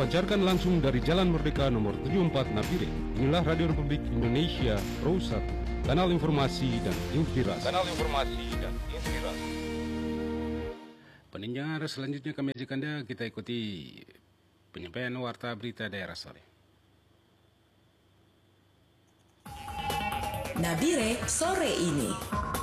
dipancarkan langsung dari Jalan Merdeka nomor 74 Nabire. Inilah Radio Republik Indonesia Pro 1, kanal informasi dan inspirasi. Pendengar, selanjutnya kami ajak Anda kita ikuti penyampaian warta berita daerah Saleh. Nabire sore ini.